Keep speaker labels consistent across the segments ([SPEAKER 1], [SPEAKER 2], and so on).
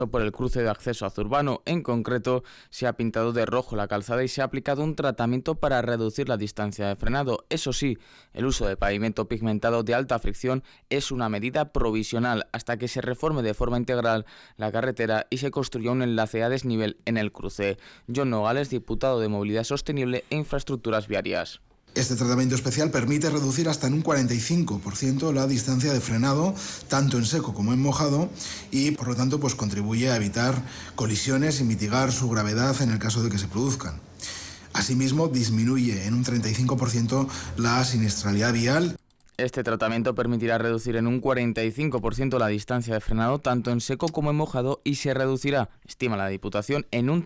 [SPEAKER 1] por el cruce de acceso a Zurbano. En concreto, se ha pintado de rojo la calzada y se ha aplicado un tratamiento para reducir la distancia de frenado. Eso sí, el uso de pavimento pigmentado de alta fricción es una medida provisional hasta que se reforme de forma integral la carretera y se construya un enlace a desnivel en el cruce. John Nogales, diputado de Movilidad Sostenible e Infraestructuras Viarias.
[SPEAKER 2] Este tratamiento especial permite reducir hasta en un 45% la distancia de frenado, tanto en seco como en mojado, y por lo tanto contribuye a evitar colisiones y mitigar su gravedad en el caso de que se produzcan. Asimismo, disminuye en un 35% la siniestralidad vial.
[SPEAKER 1] Este tratamiento permitirá reducir en un 45% la distancia de frenado tanto en seco como en mojado y se reducirá, estima la Diputación, en un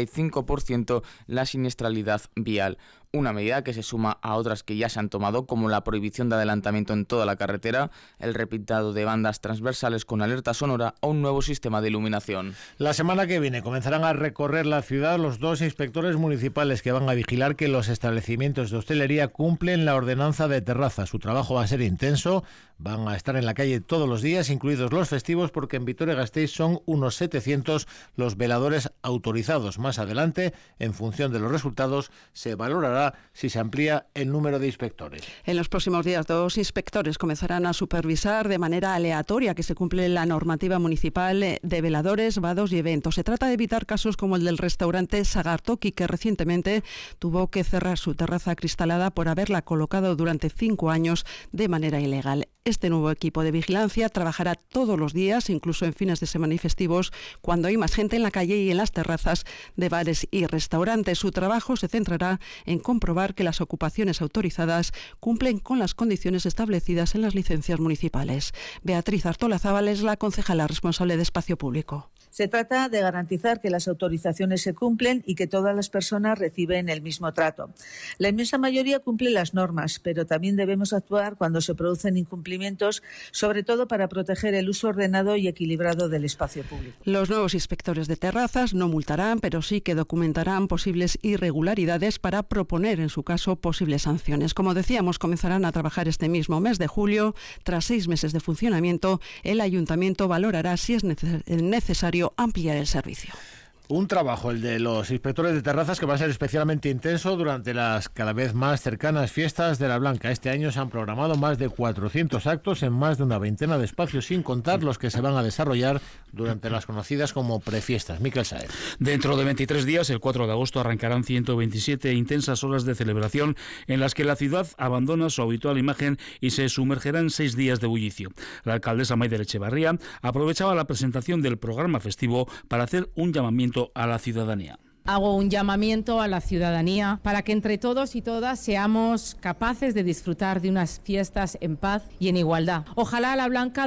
[SPEAKER 1] 35% la siniestralidad vial. Una medida que se suma a otras que ya se han tomado, como la prohibición de adelantamiento en toda la carretera, el repintado de bandas transversales con alerta sonora o un nuevo sistema de iluminación.
[SPEAKER 3] La semana que viene comenzarán a recorrer la ciudad los 2 inspectores municipales que van a vigilar que los establecimientos de hostelería cumplen la ordenanza de terraza. Su trabajo va a ser intenso, van a estar en la calle todos los días, incluidos los festivos, porque en Vitoria-Gasteiz son unos 700 los veladores autorizados. Más adelante, en función de los resultados, se valorará si se amplía el número de inspectores.
[SPEAKER 4] En los próximos días, 2 inspectores comenzarán a supervisar de manera aleatoria que se cumple la normativa municipal de veladores, vados y eventos. Se trata de evitar casos como el del restaurante Sagartoki, que recientemente tuvo que cerrar su terraza acristalada por haberla colocado durante 5 años de manera ilegal. Este nuevo equipo de vigilancia trabajará todos los días, incluso en fines de semana y festivos, cuando hay más gente en la calle y en las terrazas de bares y restaurantes. Su trabajo se centrará en comprobar que las ocupaciones autorizadas cumplen con las condiciones establecidas en las licencias municipales. Beatriz Artolazábal es la concejala responsable de Espacio Público.
[SPEAKER 5] Se trata de garantizar que las autorizaciones se cumplen y que todas las personas reciben el mismo trato. La inmensa mayoría cumple las normas, pero también debemos actuar cuando se producen incumplimientos, sobre todo para proteger el uso ordenado y equilibrado del espacio público.
[SPEAKER 4] Los nuevos inspectores de terrazas no multarán, pero sí que documentarán posibles irregularidades para proponer, en su caso, posibles sanciones. Como decíamos, comenzarán a trabajar este mismo mes de julio. Tras 6 meses de funcionamiento, el Ayuntamiento valorará si es necesario ampliar el servicio.
[SPEAKER 3] Un trabajo, el de los inspectores de terrazas, que va a ser especialmente intenso durante las cada vez más cercanas fiestas de la Blanca. Este año se han programado más de 400 actos en más de una veintena de espacios, sin contar los que se van a desarrollar durante las conocidas como prefiestas. Miquel Saez.
[SPEAKER 6] Dentro de 23 días, el 4 de agosto, arrancarán 127 intensas horas de celebración en las que la ciudad abandona su habitual imagen y se sumergerá en 6 días de bullicio. La alcaldesa Maider Echevarría aprovechaba la presentación del programa festivo para hacer un llamamiento a la ciudadanía.
[SPEAKER 7] Hago un llamamiento a la ciudadanía para que entre todos y todas seamos capaces de disfrutar de unas fiestas en paz y en igualdad. Ojalá la Blanca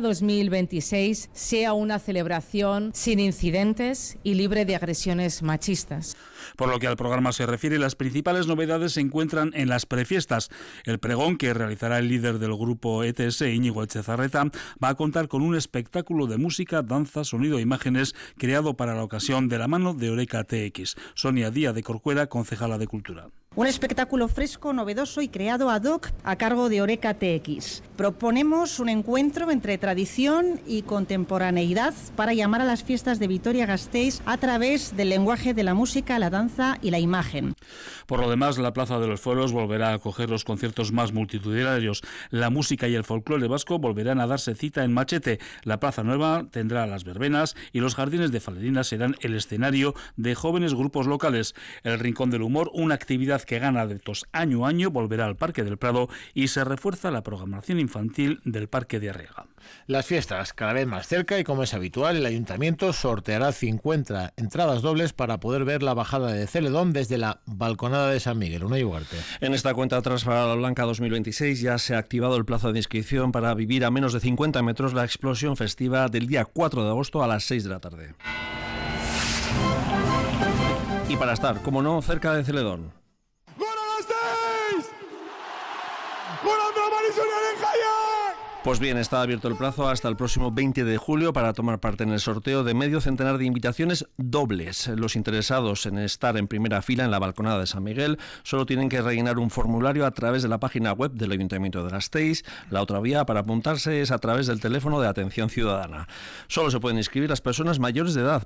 [SPEAKER 7] 2026 sea una celebración sin incidentes y libre de agresiones machistas.
[SPEAKER 6] Por lo que al programa se refiere, las principales novedades se encuentran en las prefiestas. El pregón que realizará el líder del grupo ETS, Íñigo Echezarreta, va a contar con un espectáculo de música, danza, sonido e imágenes creado para la ocasión de la mano de Oreca TX. Sonia Díaz de Corcuera, concejala de Cultura.
[SPEAKER 8] Un espectáculo fresco, novedoso y creado ad hoc a cargo de Oreca TX. Proponemos un encuentro entre tradición y contemporaneidad para llamar a las fiestas de Vitoria-Gasteiz a través del lenguaje de la música, la danza y la imagen.
[SPEAKER 6] Por lo demás, la Plaza de los Fueros volverá a acoger los conciertos más multitudinarios. La música y el folclore vasco volverán a darse cita en Machete. La Plaza Nueva tendrá las verbenas y los jardines de Falerina serán el escenario de jóvenes grupos locales. El Rincón del Humor, una actividad que gana adeptos año a año, volverá al Parque del Prado y se refuerza la programación infantil del Parque de Arriaga.
[SPEAKER 3] Las fiestas cada vez más cerca y, como es habitual, el Ayuntamiento sorteará 50 entradas dobles para poder ver la bajada de Celedón desde la balconada de San Miguel. Unai Ugarte.
[SPEAKER 9] En esta cuenta atrás para la Blanca 2026 ya se ha activado el plazo de inscripción para vivir a menos de 50 metros la explosión festiva del día 4 de agosto a las 6 de la tarde. Y para estar, como no, cerca de Celedón. Pues bien, está abierto el plazo hasta el próximo 20 de julio para tomar parte en el sorteo de medio centenar de invitaciones dobles. Los interesados en estar en primera fila en la balconada de San Miguel solo tienen que rellenar un formulario a través de la página web del Ayuntamiento de Gasteiz. La otra vía para apuntarse es a través del teléfono de atención ciudadana. Solo se pueden inscribir las personas mayores de edad,